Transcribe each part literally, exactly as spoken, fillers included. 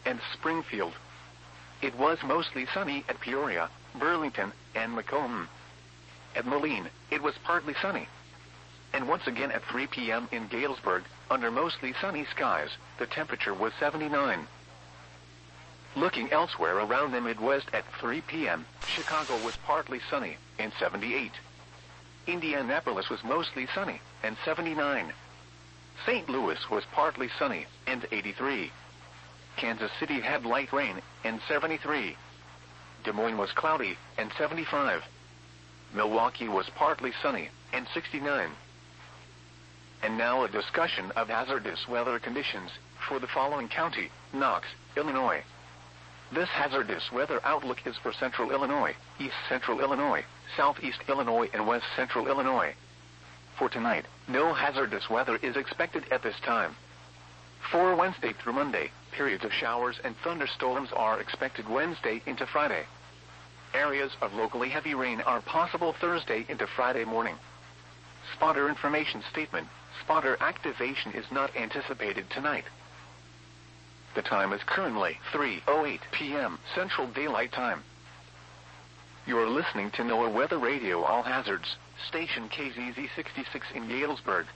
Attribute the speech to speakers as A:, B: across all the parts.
A: and Springfield. It was mostly sunny at Peoria, Burlington, and Macomb. At Moline, it was partly sunny. And once again at three p m in Galesburg, under mostly sunny skies, the temperature was seventy-nine. Looking elsewhere around the Midwest at three p m, Chicago was partly sunny, and seventy-eight. Indianapolis was mostly sunny, and seventy-nine. Saint Louis was partly sunny, and eighty-three. Kansas City had light rain, and seventy-three. Des Moines was cloudy, and seventy-five. Milwaukee was partly sunny, and sixty-nine. And now a discussion of hazardous weather conditions for the following county: Knox, Illinois. This hazardous weather outlook is for central Illinois, east central Illinois, southeast Illinois, and west central Illinois. For tonight, no hazardous weather is expected at this time. For Wednesday through Monday, periods of showers and thunderstorms are expected Wednesday into Friday. Areas of locally heavy rain are possible Thursday into Friday morning. Spotter information statement: spotter activation is not anticipated tonight. The time is currently three oh eight p m Central Daylight Time. You're listening to NOAA Weather Radio All Hazards, station K Z Z sixty-six in Galesburg.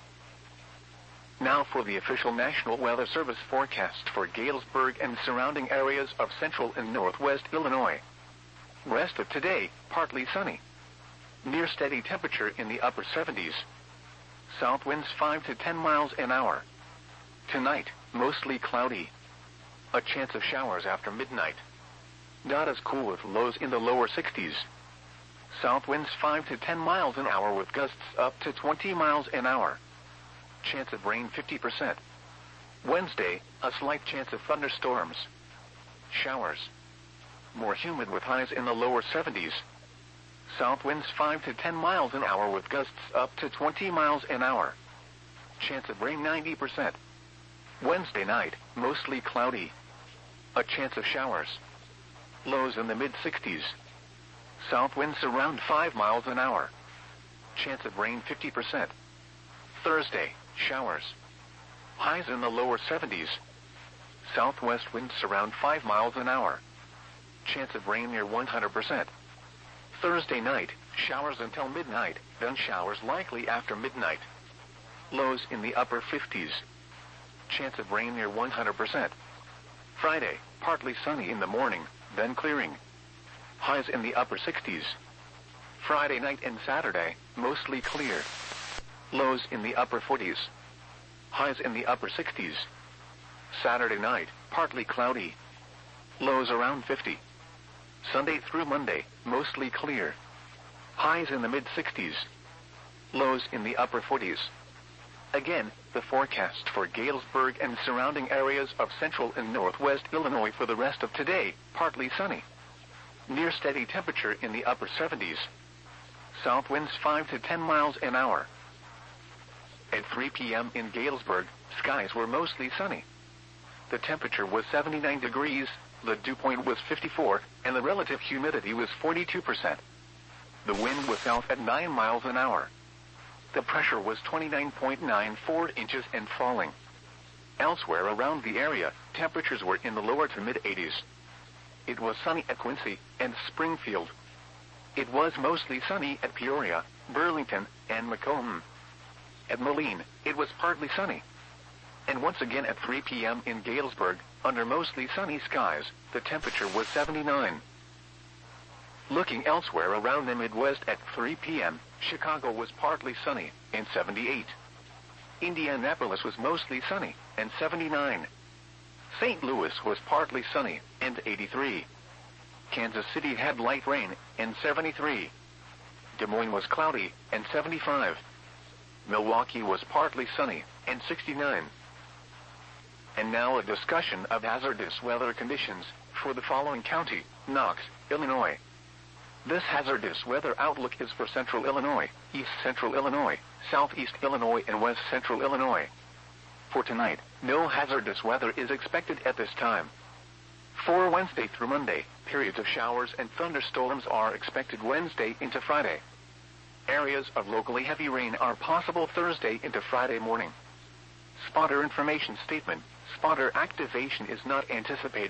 A: Now for the official National Weather Service forecast for Galesburg and surrounding areas of central and northwest Illinois. Rest of today, partly sunny. Near steady temperature in the upper seventies. South winds five to ten miles an hour. Tonight, mostly cloudy. A chance of showers after midnight. Not as cool with lows in the lower sixties. South winds five to ten miles an hour with gusts up to twenty miles an hour. Chance of rain fifty percent. Wednesday, a slight chance of thunderstorms. Showers. More humid with highs in the lower seventies. South winds five to ten miles an hour with gusts up to twenty miles an hour. Chance of rain ninety percent. Wednesday night, mostly cloudy. A chance of showers. Lows in the mid-sixties. South winds around five miles an hour. Chance of rain fifty percent. Thursday, showers. Highs in the lower seventies. Southwest winds around five miles an hour. Chance of rain near one hundred percent. Thursday night, showers until midnight, then showers likely after midnight. Lows in the upper fifties. Chance of rain near one hundred percent. Friday, partly sunny in the morning, then clearing. Highs in the upper sixties. Friday night and Saturday, mostly clear. Lows in the upper forties. Highs in the upper sixties. Saturday night, partly cloudy. Lows around fifty. Sunday through Monday, mostly clear. Highs in the mid-sixties. Lows in the upper forties. Again, the forecast for Galesburg and surrounding areas of central and northwest Illinois for the rest of today: partly sunny. Near steady temperature in the upper seventies. South winds five to ten miles an hour. At three p m in Galesburg, skies were mostly sunny. The temperature was seventy-nine degrees, the dew point was fifty-four, and the relative humidity was forty-two percent. The wind was south at nine miles an hour. The pressure was twenty-nine point nine four inches and falling. Elsewhere around the area, temperatures were in the lower to mid-eighties. It was sunny at Quincy and Springfield. It was mostly sunny at Peoria, Burlington, and Macomb. At Moline, it was partly sunny. And once again at three p m in Galesburg, under mostly sunny skies, the temperature was seventy-nine. Looking elsewhere around the Midwest at three p m, Chicago was partly sunny, and seventy-eight. Indianapolis was mostly sunny, and seventy-nine. Saint Louis was partly sunny, and eighty-three. Kansas City had light rain, and seventy-three. Des Moines was cloudy, and seventy-five. Milwaukee was partly sunny, and sixty-nine. And now a discussion of hazardous weather conditions for the following county: Knox, Illinois. This hazardous weather outlook is for central Illinois, east central Illinois, southeast Illinois, and west central Illinois. For tonight, no hazardous weather is expected at this time. For Wednesday through Monday, periods of showers and thunderstorms are expected Wednesday into Friday. Areas of locally heavy rain are possible Thursday into Friday morning. Spotter information statement: spotter activation is not anticipated.